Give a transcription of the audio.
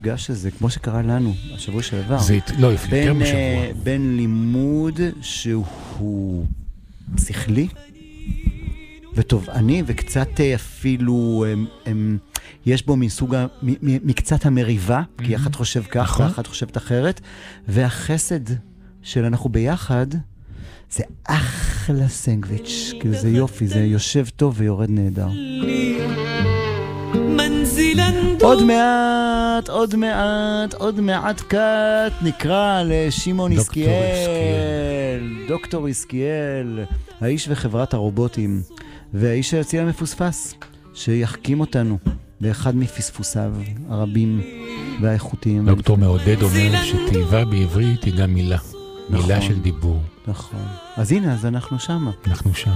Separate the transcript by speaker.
Speaker 1: גש הזה, כמו שקרה לנו, השבוע שעבר.
Speaker 2: זה לא, יותר משבוע.
Speaker 1: בין לימוד שהוא שכלי ותובעני, וקצת אפילו, יש בו מסוג, מקצת המריבה, כי אחד חושב כך, ואחד חושבת אחרת, והחסד של אנחנו ביחד, זה אחלה סנגוויץ', כאילו זה יופי, זה יושב טוב ויורד נהדר. עוד מעט קט נקרא לשמעון יסקיאל, דוקטור יסקיאל, האיש וחברת הרובוטים, והאיש שהציע מפוספס, שיחכים אותנו באחד מפספוסיו הרבים והאיכותיים.
Speaker 2: דוקטור מעודד אומר שתיבה בעברית היא גם מילה, מילה של דיבור.
Speaker 1: נכון. אז הנה, אז אנחנו שם.